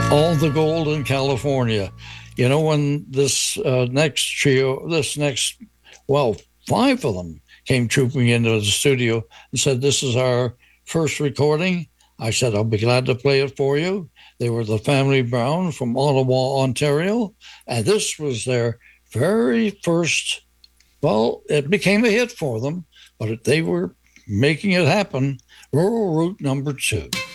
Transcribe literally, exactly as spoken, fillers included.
All the gold in California. You know, when this uh, next trio, this next, well, five of them came trooping into the studio and said, "This is our first recording." I said, "I'll be glad to play it for you." They were the Family Brown from Ottawa, Ontario, and this was their very first. Well, it became a hit for them, but they were making it happen. Rural Route number two.